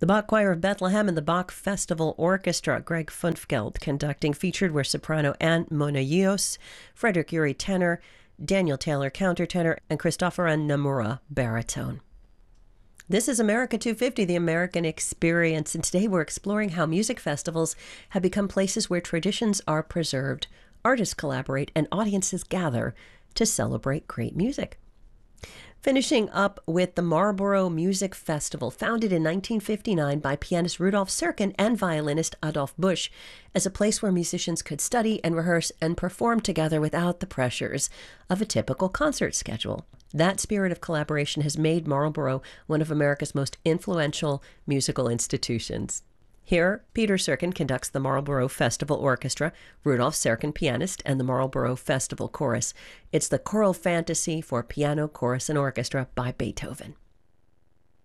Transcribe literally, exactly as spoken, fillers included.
The Bach Choir of Bethlehem and the Bach Festival Orchestra. Greg Funfgeld conducting. Featured were soprano Anne Monayios, Frederick Urey tenor, Daniel Taylor countertenor, and Christopheran Namura baritone. This is America two fifty, the American Experience, and today we're exploring how music festivals have become places where traditions are preserved, artists collaborate, and audiences gather to celebrate great music. Finishing up with the Marlborough Music Festival, founded in nineteen fifty-nine by pianist Rudolf Serkin and violinist Adolf Busch, as a place where musicians could study and rehearse and perform together without the pressures of a typical concert schedule. That spirit of collaboration has made Marlborough one of America's most influential musical institutions. Here, Peter Serkin conducts the Marlborough Festival Orchestra, Rudolf Serkin pianist, and the Marlborough Festival Chorus. It's the choral fantasy for piano, chorus, and orchestra by Beethoven.